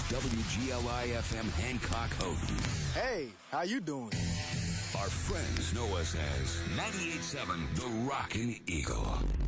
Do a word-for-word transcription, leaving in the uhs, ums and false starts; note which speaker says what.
Speaker 1: W G L I F M Hancock Houghton.
Speaker 2: Hey, how you doing?
Speaker 1: Our friends know us as ninety-eight point seven The Rockin' Eagle.